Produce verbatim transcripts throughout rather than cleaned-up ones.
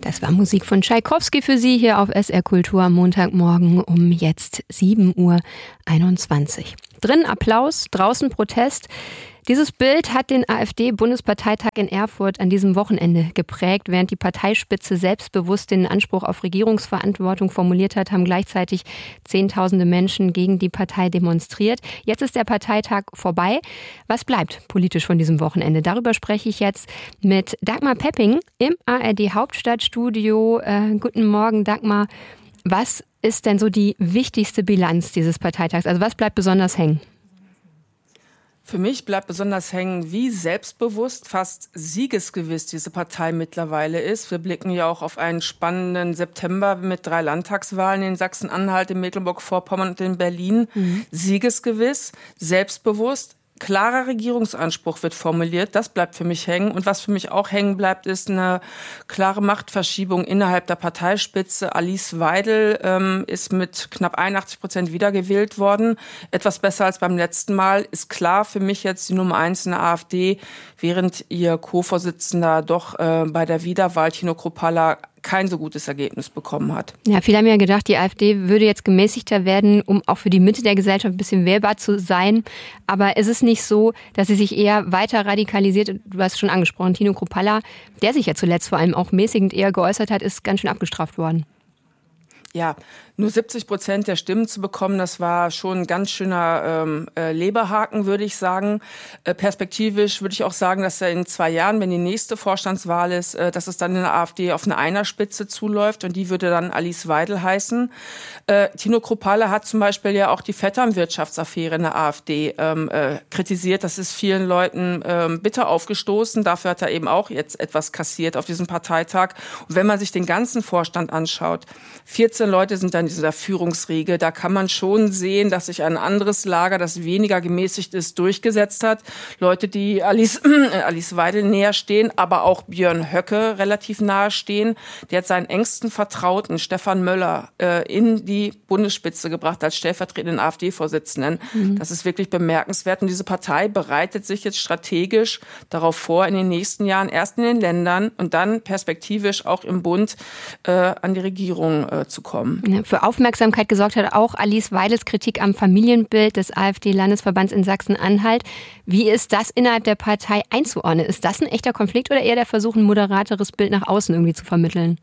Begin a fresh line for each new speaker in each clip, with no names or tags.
Das war Musik von Tschaikowski für Sie hier auf S R Kultur am Montagmorgen um jetzt sieben Uhr einundzwanzig. Drin Applaus, draußen Protest. Dieses Bild hat den AfD-Bundesparteitag in Erfurt an diesem Wochenende geprägt. Während die Parteispitze selbstbewusst den Anspruch auf Regierungsverantwortung formuliert hat, haben gleichzeitig Zehntausende Menschen gegen die Partei demonstriert. Jetzt ist der Parteitag vorbei. Was bleibt politisch von diesem Wochenende? Darüber spreche ich jetzt mit Dagmar Pepping im A R D-Hauptstadtstudio. Äh, guten Morgen, Dagmar. Was ist denn so die wichtigste Bilanz dieses Parteitags? Also was bleibt besonders hängen?
Für mich bleibt besonders hängen, wie selbstbewusst, fast siegesgewiss diese Partei mittlerweile ist. Wir blicken ja auch auf einen spannenden September mit drei Landtagswahlen in Sachsen-Anhalt, in Mecklenburg-Vorpommern und in Berlin. Mhm. Siegesgewiss, selbstbewusst. Klarer Regierungsanspruch wird formuliert, das bleibt für mich hängen. Und was für mich auch hängen bleibt, ist eine klare Machtverschiebung innerhalb der Parteispitze. Alice Weidel ähm, ist mit knapp einundachtzig Prozent wiedergewählt worden. Etwas besser als beim letzten Mal. Ist klar für mich jetzt die Nummer eins in der AfD, während ihr Co-Vorsitzender doch äh, bei der Wiederwahl, Tino Kruppalla, kein so gutes Ergebnis bekommen hat.
Ja, viele haben ja gedacht, die AfD würde jetzt gemäßigter werden, um auch für die Mitte der Gesellschaft ein bisschen wählbar zu sein. Aber es ist nicht so, dass sie sich eher weiter radikalisiert. Du hast es schon angesprochen, Tino Kruppalla, der sich ja zuletzt vor allem auch mäßigend eher geäußert hat, ist ganz schön abgestraft worden.
Ja, nur siebzig Prozent der Stimmen zu bekommen, das war schon ein ganz schöner ähm, äh, Leberhaken, würde ich sagen. Äh, perspektivisch würde ich auch sagen, dass er in zwei Jahren, wenn die nächste Vorstandswahl ist, äh, dass es dann in der AfD auf eine Einerspitze zuläuft und die würde dann Alice Weidel heißen. Äh, Tino Kruppalla hat zum Beispiel ja auch die Vetternwirtschaftsaffäre in der AfD ähm, äh, kritisiert. Das ist vielen Leuten ähm, bitter aufgestoßen. Dafür hat er eben auch jetzt etwas kassiert auf diesem Parteitag. Und wenn man sich den ganzen Vorstand anschaut, vierzehn Leute sind dann in dieser Führungsriege. Da kann man schon sehen, dass sich ein anderes Lager, das weniger gemäßigt ist, durchgesetzt hat. Leute, die Alice, äh, Alice Weidel näher stehen, aber auch Björn Höcke relativ nahe stehen. Der hat seinen engsten Vertrauten, Stefan Möller, äh, in die Bundesspitze gebracht als stellvertretenden AfD-Vorsitzenden. Mhm. Das ist wirklich bemerkenswert. Und diese Partei bereitet sich jetzt strategisch darauf vor, in den nächsten Jahren erst in den Ländern und dann perspektivisch auch im Bund äh, an die Regierung äh, zu kommen.
Ja, für Aufmerksamkeit gesorgt hat auch Alice Weidels Kritik am Familienbild des AfD-Landesverbands in Sachsen-Anhalt. Wie ist das innerhalb der Partei einzuordnen? Ist das ein echter Konflikt oder eher der Versuch, ein moderateres Bild nach außen irgendwie zu vermitteln?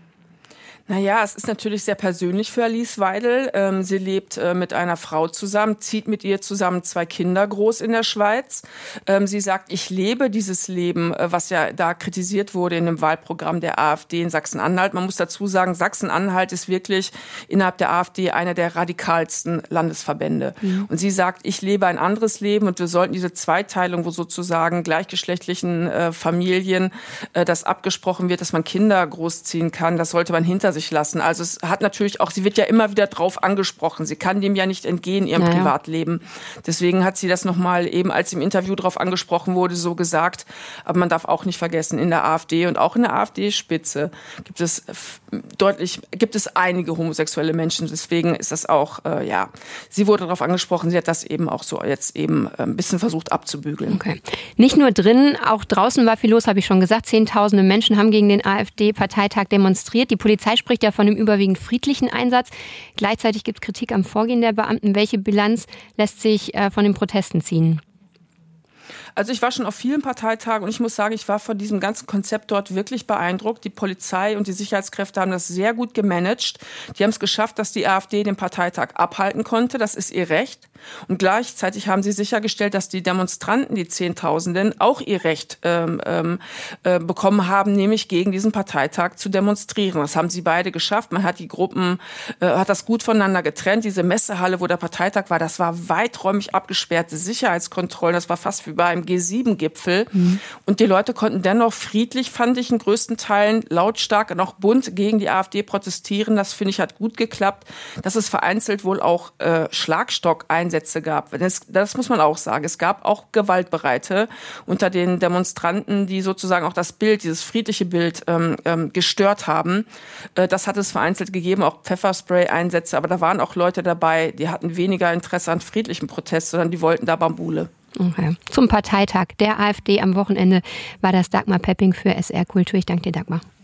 Naja, es ist natürlich sehr persönlich für Alice Weidel. Ähm, sie lebt äh, mit einer Frau zusammen, zieht mit ihr zusammen zwei Kinder groß in der Schweiz. Ähm, sie sagt, ich lebe dieses Leben, äh, was ja da kritisiert wurde in dem Wahlprogramm der AfD in Sachsen-Anhalt. Man muss dazu sagen, Sachsen-Anhalt ist wirklich innerhalb der AfD einer der radikalsten Landesverbände. Mhm. Und sie sagt, ich lebe ein anderes Leben und wir sollten diese Zweiteilung, wo sozusagen gleichgeschlechtlichen äh, Familien äh, das abgesprochen wird, dass man Kinder großziehen kann, das sollte man hinter sich lassen. Also es hat natürlich auch, sie wird ja immer wieder drauf angesprochen. Sie kann dem ja nicht entgehen, ihrem naja. Privatleben. Deswegen hat sie das nochmal eben, als im Interview drauf angesprochen wurde, so gesagt. Aber man darf auch nicht vergessen, in der AfD und auch in der AfD-Spitze gibt es deutlich, gibt es einige homosexuelle Menschen. Deswegen ist das auch, äh, ja, sie wurde darauf angesprochen, sie hat das eben auch so jetzt eben ein bisschen versucht abzubügeln.
Okay. Nicht nur drin, auch draußen war viel los, habe ich schon gesagt. Zehntausende Menschen haben gegen den AfD-Parteitag demonstriert. Die Polizei spricht ja von einem überwiegend friedlichen Einsatz. Gleichzeitig gibt es Kritik am Vorgehen der Beamten. Welche Bilanz lässt sich äh, von den Protesten ziehen?
Also ich war schon auf vielen Parteitagen und ich muss sagen, ich war von diesem ganzen Konzept dort wirklich beeindruckt. Die Polizei und die Sicherheitskräfte haben das sehr gut gemanagt. Die haben es geschafft, dass die AfD den Parteitag abhalten konnte. Das ist ihr Recht. Und gleichzeitig haben sie sichergestellt, dass die Demonstranten, die Zehntausenden, auch ihr Recht ähm, ähm, äh, bekommen haben, nämlich gegen diesen Parteitag zu demonstrieren. Das haben sie beide geschafft. Man hat die Gruppen, äh, hat das gut voneinander getrennt. Diese Messehalle, wo der Parteitag war, das war weiträumig abgesperrte Sicherheitskontrollen. Das war fast wie beim G sieben Gipfel. Mhm. Und die Leute konnten dennoch friedlich, fand ich in größten Teilen, lautstark und auch bunt gegen die AfD protestieren. Das, finde ich, hat gut geklappt. Dass es vereinzelt wohl auch äh, Schlagstock-Einsätze gab. Das, das muss man auch sagen. Es gab auch Gewaltbereite unter den Demonstranten, die sozusagen auch das Bild, dieses friedliche Bild ähm, ähm, gestört haben. Äh, das hat es vereinzelt gegeben, auch Pfefferspray-Einsätze. Aber da waren auch Leute dabei, die hatten weniger Interesse an friedlichem Protest, sondern die wollten da Bambule.
Okay. Zum Parteitag der AfD am Wochenende war das Dagmar Pepping für S R Kultur. Ich danke dir, Dagmar.